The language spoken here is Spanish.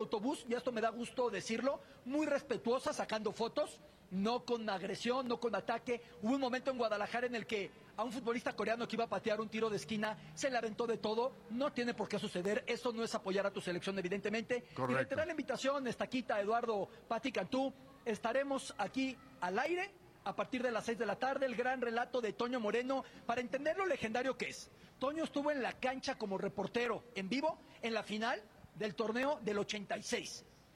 autobús, y esto me da gusto decirlo, muy respetuosa, sacando fotos, no con agresión, no con ataque. Hubo un momento en Guadalajara en el que a un futbolista coreano que iba a patear un tiro de esquina se le aventó de todo. No tiene por qué suceder, eso no es apoyar a tu selección, evidentemente. Correcto. Y reiterar la invitación, Estaquita, Eduardo, Pati Cantú, estaremos aquí al aire a partir de las 6 de la tarde, el gran relato de Toño Moreno, para entender lo legendario que es. Toño estuvo en la cancha como reportero en vivo en la final del torneo del 86.